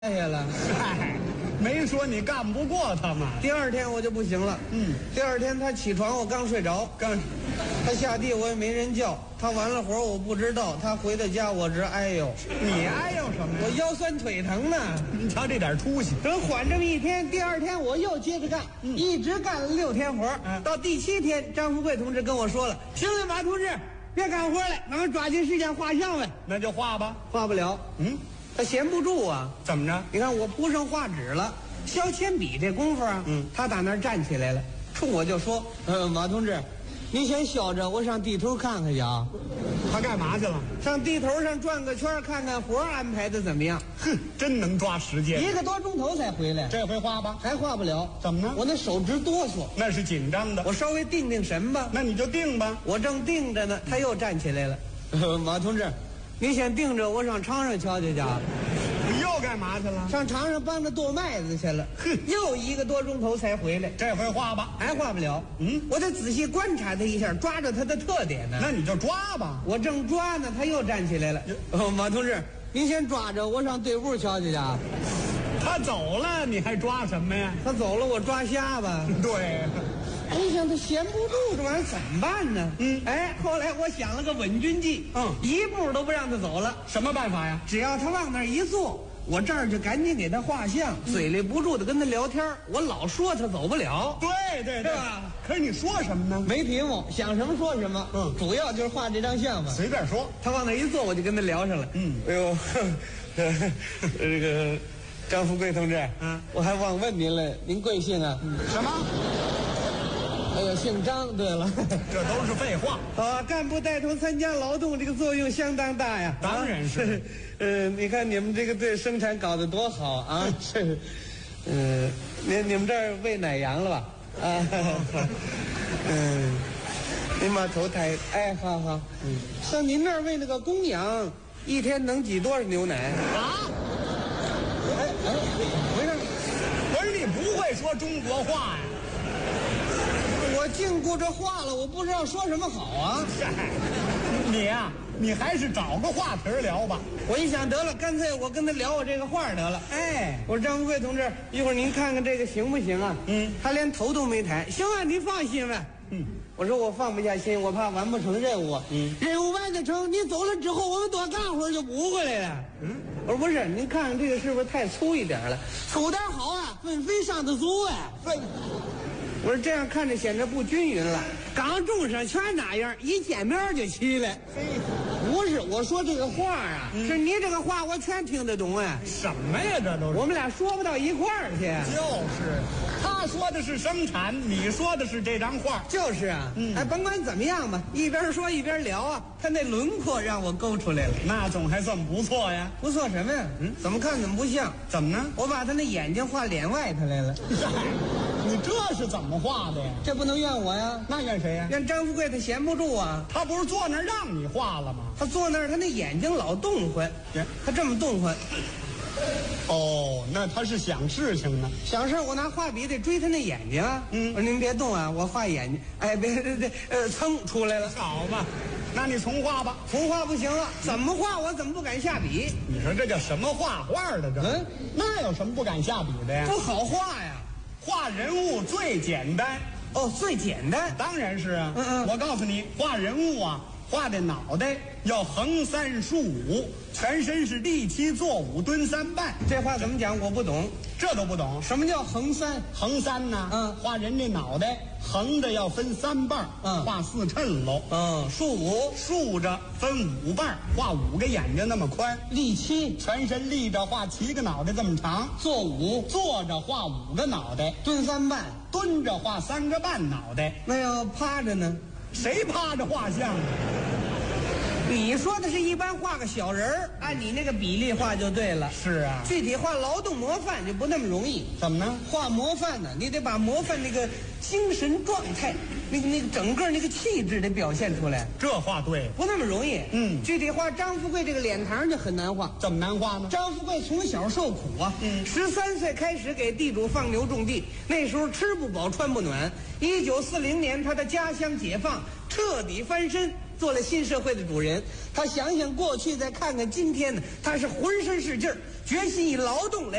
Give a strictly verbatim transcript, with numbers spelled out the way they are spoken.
下了。 嗨，没说你干不过他嘛。 第二天我就不行了。 嗯， 第二天他起床，我刚睡着， 干， 他下地我也没人叫，他完了活我不知道，他回到家我直哎呦， 你哎呦什么呀？ 我腰酸腿疼呢。 你瞧这点出息。 等缓这么一天，第二天我又接着干， 嗯、 一直干了六天活。嗯、到第七天，张富贵同志跟我说了：“行了，马同志，别干活了，咱们抓紧时间画像呗。” 那就画吧。 画不了。 嗯。 他闲不住啊， 怎么着？ 你看我铺上画纸了，削铅笔这功夫啊，嗯，他打那儿站起来了，冲我就说：“呃，马同志，你先削着，我上地头看看去啊。” 他干嘛去了？ 上地头上转个圈，看看活安排的怎么样。 哼，真能抓时间， 一个多钟头才回来。 这回画吧， 还画不了。 怎么呢？ 我那手直哆嗦。 那是紧张的。 我稍微定定神吧。 那你就定吧。 我正定着呢，他又站起来了。呃、马同志。你先定着，我上场上瞧瞧去。 你又干嘛去了？ 上场上帮着剁麦子去了。哼，又一个多钟头才回来。 这回画吧， 还画不了。嗯，我得仔细观察他一下，抓着他的特点呢。 那你就抓吧。 我正抓呢，他又站起来了。哦，马同志，您先抓着，我上队伍瞧瞧去。 他走了，你还抓什么呀？ 他走了，我抓瞎吧。 对。 我想他闲不住，这玩意儿怎么办呢？嗯，哎，后来我想了个稳军计，嗯，一步都不让他走了。 什么办法呀？ 只要他往那儿一坐，我这儿就赶紧给他画像，嗯、嘴里不住的跟他聊天，我老说他走不了。 对对对，吧？可是你说什么呢？ 没题目，想什么说什么。嗯，主要就是画这张像嘛。 随便说。 他往那儿一坐，我就跟他聊上了。嗯，哎呦，这个张富贵同志，嗯，我还忘问您了，您贵姓啊？ 嗯、什么？ 哎呦，姓张。对了， 这都是废话啊！干部带头参加劳动，这个作用相当大呀。 当然是。 呃，你看你们这个队生产搞得多好啊！是，呃，你你们这儿喂奶羊了吧？啊，嗯，您把头抬，哎，好好。嗯，像您那儿喂那个公羊，一天能挤多少牛奶啊？ 哎哎，不是， 不是你不会说中国话呀？ 我净顾着话了，我不知道说什么好啊！ 你呀、啊，你还是找个话题聊吧。 我一想得了，干脆我跟他聊我这个话得了。哎，我说张富贵同志，一会儿您看看这个行不行啊？嗯，他连头都没抬。行啊，你放心吧。嗯，我说我放不下心，我怕完不成任务。嗯，任务完得成，你走了之后，我们多干会儿就补回来了。嗯，我说不是，您看看这个是不是太粗一点了？粗点好啊，分肥上的足啊。分。我说这样看着显得不均匀了，刚种上全那样，一见面就起来。不是，我说这个话啊，嗯、是你这个话我全听得懂啊。 什么呀，这都是我们俩说不到一块儿去。 就是，他说的是生产，你说的是这张画。 就是啊，嗯、哎，甭管怎么样吧，一边说一边聊啊，他那轮廓让我勾出来了， 那总还算不错呀。 不错什么呀？嗯，怎么看怎么不像？ 怎么呢？ 我把他那眼睛画脸外头来了。 你这是怎么画的呀？ 这不能怨我呀。 那怨谁呀？ 怨张富贵，他闲不住啊。 他不是坐那儿让你画了吗？ 他坐那儿，他那眼睛老动唤，他这么动唤。 哦，那他是想事情呢。 想事，我拿画笔得追他那眼睛啊。嗯，我说您别动啊，我画眼睛。哎，别别别，呃，噌出来了。 好吧，那你重画吧。 重画不行了，怎么画我怎么不敢下笔？ 你说这叫什么画画的这？嗯，那有什么不敢下笔的呀？ 不好画呀。 画人物最简单。 哦，最简单， 当然是啊。嗯嗯，我告诉你，画人物啊，画的脑袋要横三竖五，全身是立七坐五蹲三半。 这话怎么讲？我不懂， 这都不懂。 什么叫横三？ 横三呢？嗯，画人这脑袋横的要分三半，嗯，画四衬喽。 嗯，竖五， 竖着分五半，画五个眼睛那么宽。 立七， 全身立着画七个脑袋这么长。 坐五， 坐着画五个脑袋。 蹲三半， 蹲着画三个半脑袋。 那要趴着呢？ 谁趴着画像啊？ 你说的是一般画个小人儿，按你那个比例画就对了。 是啊， 具体画劳动模范就不那么容易。 怎么呢？ 画模范呢，你得把模范那个精神状态，那个那个整个那个气质得表现出来。 这画对， 不那么容易。嗯，具体画张富贵这个脸庞就很难画。 怎么难画呢？ 张富贵从小受苦啊，嗯，十三岁开始给地主放牛种地，那时候吃不饱穿不暖。一九四零年，他的家乡解放，彻底翻身。做了新社会的主人，他想想过去，再看看今天呢，他是浑身是劲儿， 决心以劳动来